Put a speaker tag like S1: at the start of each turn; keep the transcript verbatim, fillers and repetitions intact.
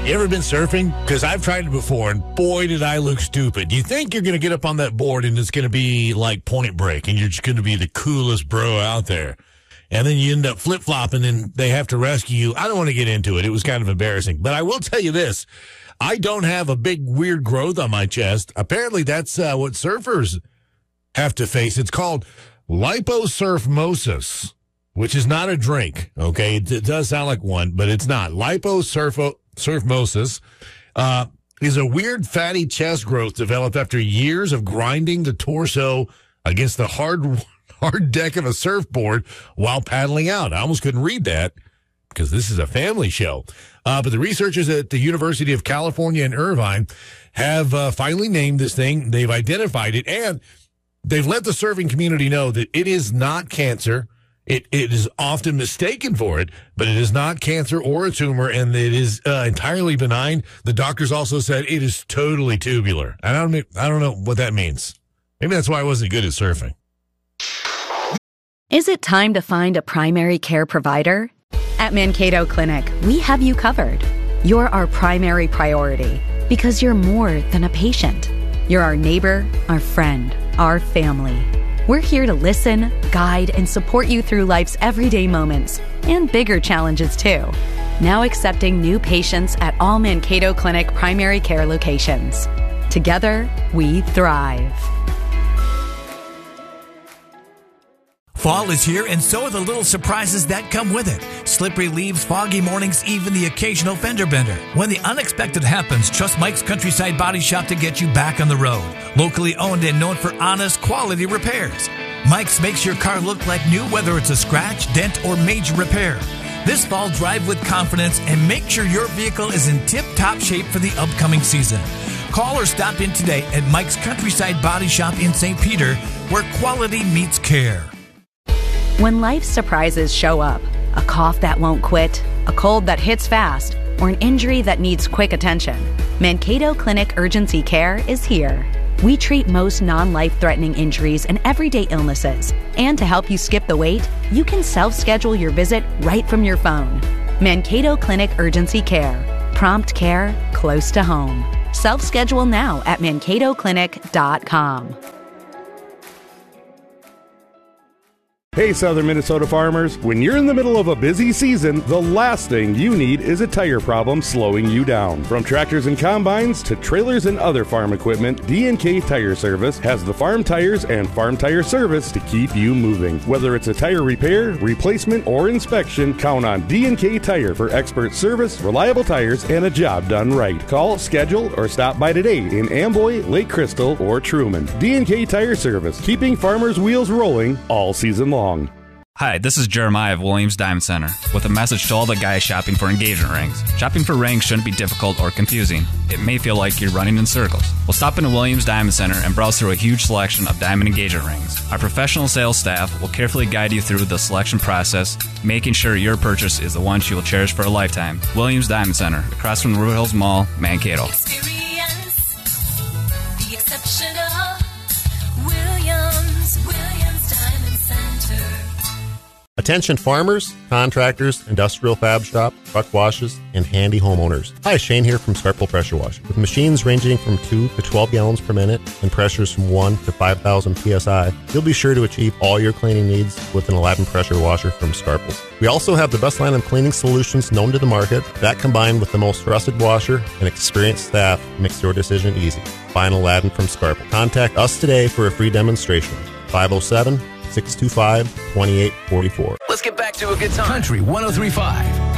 S1: You ever been surfing? Because I've tried it before, and boy, did I look stupid. You think you're going to get up on that board, and it's going to be like Point Break, and you're just going to be the coolest bro out there. And then you end up flip-flopping, and they have to rescue you. I don't want to get into it. It was kind of embarrassing. But I will tell you this. I don't have a big, weird growth on my chest. Apparently, that's uh, what surfers have to face. It's called liposurfmosis, which is not a drink, okay? It, it does sound like one, but it's not. Liposurfmosis. Surfmosis uh, is a weird fatty chest growth developed after years of grinding the torso against the hard hard deck of a surfboard while paddling out. I almost couldn't read that because this is a family show. Uh, but the researchers at the University of California in Irvine have uh, finally named this thing. They've identified it, and they've let the surfing community know that it is not cancer. It It is often mistaken for it, but it is not cancer or a tumor, and it is uh, entirely benign. The doctors also said it is totally tubular. And I don't, I don't know what that means. Maybe that's why I wasn't good at surfing.
S2: Is it time to find a primary care provider? At Mankato Clinic, we have you covered. You're our primary priority because you're more than a patient. You're our neighbor, our friend, our family. We're here to listen, guide, and support you through life's everyday moments and bigger challenges, too. Now accepting new patients at all Mankato Clinic primary care locations. Together, we thrive.
S3: Fall is here, and so are the little surprises that come with it. Slippery leaves, foggy mornings, even the occasional fender bender. When the unexpected happens, trust Mike's Countryside Body Shop to get you back on the road. Locally owned and known for honest, quality repairs. Mike's makes your car look like new, whether it's a scratch, dent, or major repair. This fall, drive with confidence and make sure your vehicle is in tip-top shape for the upcoming season. Call or stop in today at Mike's Countryside Body Shop in Saint Peter, where quality meets care.
S2: When life's surprises show up, a cough that won't quit, a cold that hits fast, or an injury that needs quick attention, Mankato Clinic Urgency Care is here. We treat most non-life-threatening injuries and everyday illnesses. And to help you skip the wait, you can self-schedule your visit right from your phone. Mankato Clinic Urgency Care. Prompt care close to home. Self-schedule now at mankato clinic dot com.
S4: Hey, Southern Minnesota farmers, when you're in the middle of a busy season, the last thing you need is a tire problem slowing you down. From tractors and combines to trailers and other farm equipment, D and K Tire Service has the farm tires and farm tire service to keep you moving. Whether it's a tire repair, replacement, or inspection, count on D and K Tire for expert service, reliable tires, and a job done right. Call, schedule, or stop by today in Amboy, Lake Crystal, or Truman. D and K Tire Service, keeping farmers' wheels rolling all season long.
S5: Hi, this is Jeremiah of Williams Diamond Center with a message to all the guys shopping for engagement rings. Shopping for rings shouldn't be difficult or confusing. It may feel like you're running in circles. Well, stop into Williams Diamond Center and browse through a huge selection of diamond engagement rings. Our professional sales staff will carefully guide you through the selection process, making sure your purchase is the one you will cherish for a lifetime. Williams Diamond Center, across from the Rural Hills Mall, Mankato.
S6: Experience the exceptional Williams, Williams Diamond Center.
S7: Attention farmers, contractors, industrial fab shop, truck washes, and handy homeowners. Hi, Shane here from Scarpel Pressure Wash. With machines ranging from two to twelve gallons per minute and pressures from one to five thousand P S I, you'll be sure to achieve all your cleaning needs with an Aladdin pressure washer from Scarpel. We also have the best line of cleaning solutions known to the market. That combined with the most trusted washer and experienced staff makes your decision easy. Find Aladdin from Scarpel. Contact us today for a free demonstration. five oh seven, six two five, two eight four four.
S8: Let's get back to a good time.
S3: Country one oh three point five.